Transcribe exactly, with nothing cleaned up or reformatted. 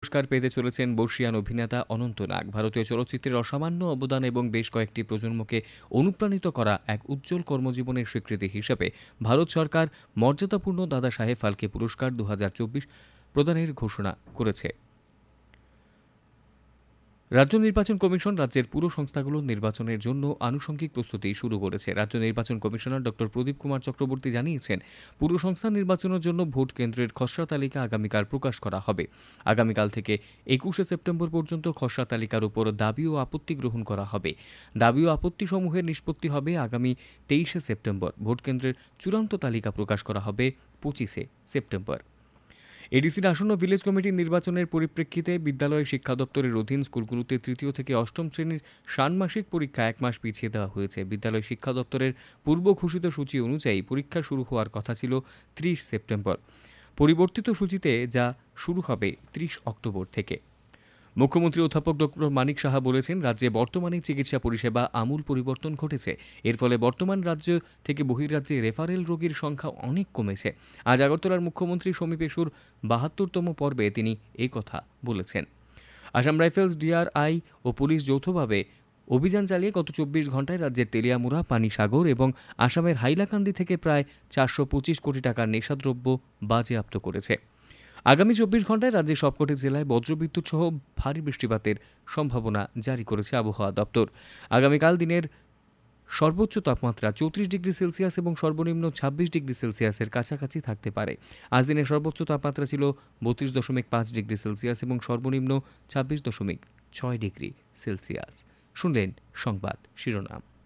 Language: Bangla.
পুরস্কার পেতে চলেছেন বর্ষিয়ান অভিনেতা অনন্ত নাগ। ভারতীয় চলচ্চিত্রের অসামান্য অবদান এবং বেশ কয়েকটি প্রজন্মকে অনুপ্রাণিত করা এক উজ্জ্বল কর্মজীবনের স্বীকৃতি হিসেবে ভারত সরকার মর্যাদাপূর্ণ দাদা সাহেব ফালকে পুরস্কার দু হাজার চব্বিশ প্রদানের ঘোষণা করেছে। রাজ্য নির্বাচন কমিশন রাজ্যের পুর সংস্থাগুলোর নির্বাচনের জন্য আনুষঙ্গিক প্রস্তুতি শুরু করেছে। রাজ্য নির্বাচন কমিশনার ডক্টর প্রদীপ কুমার চক্রবর্তী জানিয়েছেন, পুর সংস্থা নির্বাচনের জন্য ভোট কেন্দ্রের খসড়া তালিকা আগামীকাল প্রকাশ করা হবে। আগামীকাল থেকে একুশে সেপ্টেম্বর পর্যন্ত খসড়া তালিকার উপর দাবি ও আপত্তি গ্রহণ করা হবে। দাবি ও আপত্তি সমূহের নিষ্পত্তি হবে আগামী তেইশে সেপ্টেম্বর। ভোট কেন্দ্রের চূড়ান্ত তালিকা প্রকাশ করা হবে পঁচিশে সেপ্টেম্বর। এডিসির আসন্ন ভিলেজ কমিটির নির্বাচনের পরিপ্রেক্ষিতে বিদ্যালয় শিক্ষা দপ্তরের অধীন স্কুলগুলোতে তৃতীয় থেকে অষ্টম শ্রেণীর ষান্মাসিক পরীক্ষা এক মাস পিছিয়ে দেওয়া হয়েছে। বিদ্যালয় শিক্ষা দপ্তরের পূর্ব ঘোষিত সূচি অনুযায়ী পরীক্ষা শুরু হওয়ার কথা ছিল ত্রিশ সেপ্টেম্বর। পরিবর্তিত সূচিতে যা শুরু হবে ত্রিশ অক্টোবর থেকে। মুখ্যমন্ত্রী অধ্যাপক ডক্টর মানিক সাহা বলেছেন, রাজ্যে বর্তমানে চিকিৎসা পরিষেবা আমূল পরিবর্তন ঘটেছে। এর ফলে বর্তমান রাজ্য থেকে বহির্রাজ্যে রেফারেল রোগীর সংখ্যা অনেক কমেছে। আজ আগরতলার মুখ্যমন্ত্রী সমীপেশুর বাহাত্তরতম পর্বে তিনি এই কথা বলেছেন। আসাম রাইফেলস, ডিআরআই ও পুলিশ যৌথভাবে অভিযান চালিয়ে গত চব্বিশ ঘন্টায় রাজ্যের তেলিয়ামুড়া, পানিসাগর এবং আসামের হাইলাকান্দি থেকে প্রায় চারশো পঁচিশ কোটি টাকার নেশাদ্রব্য বাজেয়াপ্ত করেছে। আগামী চব্বিশ ঘন্টায় রাজ্যের সবকটি জেলায় বজ্রবিদ্যুৎ সহ ভারী বৃষ্টিপাতের সম্ভাবনা জারি করেছে আবহাওয়া দপ্তর। আগামীকাল দিনের সর্বোচ্চ তাপমাত্রা চৌত্রিশ ডিগ্রি সেলসিয়াস এবং সর্বনিম্ন ছাব্বিশ ডিগ্রি সেলসিয়াসের কাছাকাছি থাকতে পারে। আজ দিনের সর্বোচ্চ তাপমাত্রা ছিল বত্রিশ দশমিক পাঁচ ডিগ্রি সেলসিয়াস এবং সর্বনিম্ন ছাব্বিশ দশমিক ছয় ডিগ্রি সেলসিয়াস। শুনলেন সংবাদ শিরোনাম।